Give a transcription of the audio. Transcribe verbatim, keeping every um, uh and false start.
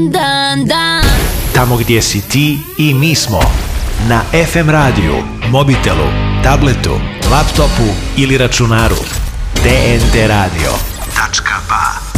Dan, dan. Tamo gdje si ti i mi smo. Na ef em radiju, mobitelu, tabletu, laptopu ili računaru. te en te radio tačka ba